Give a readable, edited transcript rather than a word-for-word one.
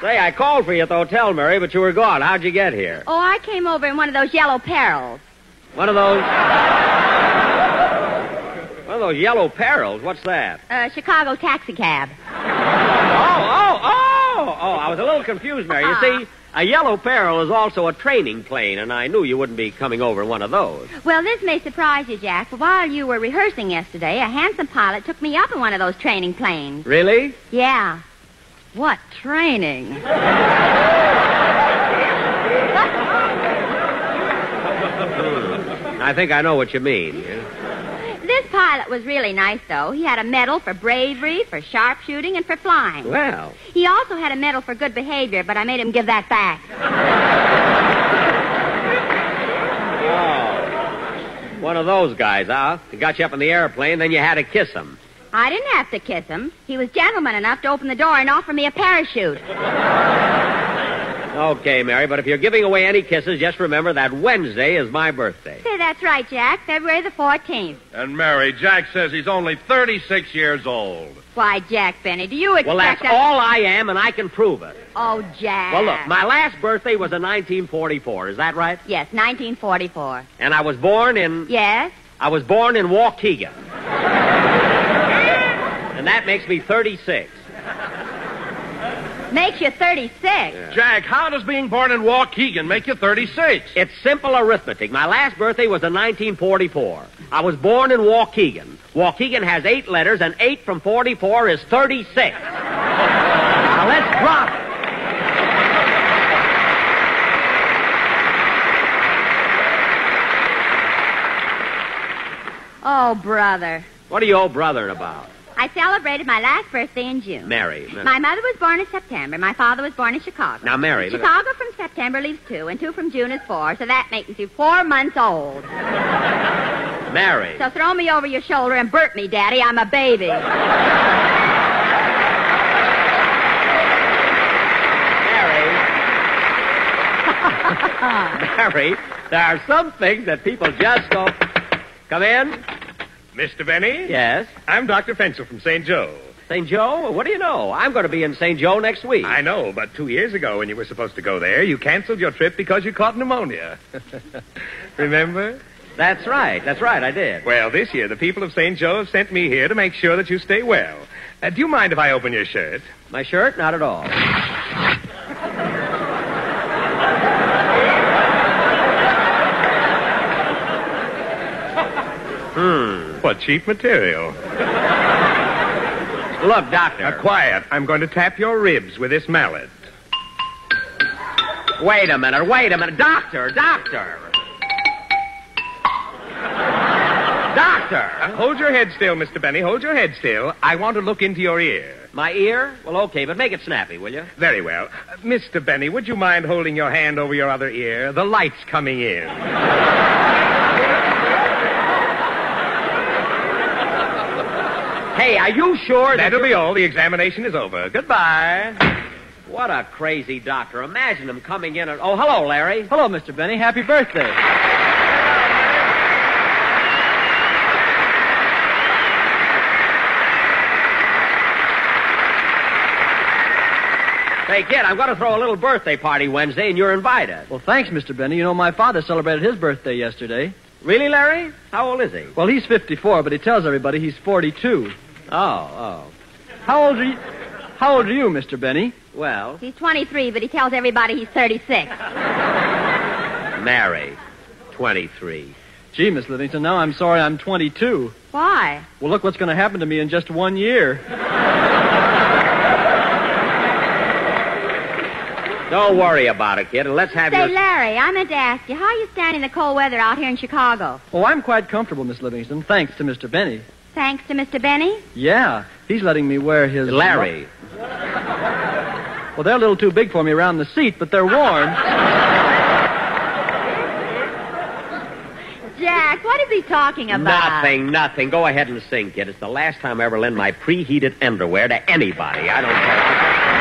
Say, I called for you at the hotel, Mary, but you were gone. How'd you get here? Oh, I came over in one of those yellow perils. One of those yellow perils? What's that? Chicago taxi cab. Oh, I was a little confused, Mary. You see, a yellow peril is also a training plane, and I knew you wouldn't be coming over in one of those. Well, this may surprise you, Jack, but while you were rehearsing yesterday, a handsome pilot took me up in one of those training planes. Really? Yeah. What training? I think I know what you mean. This pilot was really nice, though. He had a medal for bravery, for sharpshooting, and for flying. Well. He also had a medal for good behavior, but I made him give that back. Oh. One of those guys, huh? He got you up in the airplane, then you had to kiss him. I didn't have to kiss him. He was gentleman enough to open the door and offer me a parachute. Okay, Mary, but if you're giving away any kisses, just remember that Wednesday is my birthday. Say, that's right, Jack. February the 14th. And Mary, Jack says he's only 36 years old. Why, Jack Benny, do you expect... Well, that's all I am, and I can prove it. Oh, Jack. Well, look, my last birthday was in 1944. Is that right? Yes, 1944. And I was born in... Yes? I was born in Waukegan. And that makes me 36. Makes you 36. Yeah. Jack, how does being born in Waukegan make you 36? It's simple arithmetic. My last birthday was in 1944. I was born in Waukegan. Waukegan has 8 letters, and 8 from 44 is 36. Now, let's drop it. Oh, brother. What are you old brothering about? I celebrated my last birthday in June. Mary. My mother was born in September. My father was born in Chicago. Now, Mary... Chicago from September leaves 2, and 2 from June is 4, so that makes you 4 months old. Mary. So throw me over your shoulder and burp me, Daddy. I'm a baby. Mary, there are some things that people just don't... Come in. Mr. Benny? Yes? I'm Dr. Fensel from St. Joe. St. Joe? What do you know? I'm going to be in St. Joe next week. I know, but 2 years ago when you were supposed to go there, you canceled your trip because you caught pneumonia. Remember? That's right, I did. Well, this year, the people of St. Joe have sent me here to make sure that you stay well. Do you mind if I open your shirt? My shirt? Not at all. What cheap material. Look, Doctor. Quiet. I'm going to tap your ribs with this mallet. Wait a minute. Doctor. Hold your head still, Mr. Benny. Hold your head still. I want to look into your ear. My ear? Well, okay, but make it snappy, will you? Very well. Mr. Benny, would you mind holding your hand over your other ear? The light's coming in. Hey, are you sure That'll be all. The examination is over. Goodbye. What a crazy doctor. Imagine him coming in and... Oh, hello, Larry. Hello, Mr. Benny. Happy birthday. Hey, kid, I'm going to throw a little birthday party Wednesday, and you're invited. Well, thanks, Mr. Benny. You know, my father celebrated his birthday yesterday. Really, Larry? How old is he? Well, he's 54, but he tells everybody he's 42. Oh. How old are you, Mr. Benny? Well... He's 23, but he tells everybody he's 36. Mary, 23. Gee, Miss Livingston, now I'm sorry I'm 22. Why? Well, look what's going to happen to me in just 1 year. Don't worry about it, kid, and let's have Say, Larry, I meant to ask you, how are you standing the cold weather out here in Chicago? Oh, I'm quite comfortable, Miss Livingston, thanks to Mr. Benny. Thanks to Mr. Benny? Yeah, he's letting me wear his... Larry. Well, they're a little too big for me around the seat, but they're warm. Jack, what is he talking about? Nothing. Go ahead and sing, kid. It's the last time I ever lend my preheated underwear to anybody. I don't care.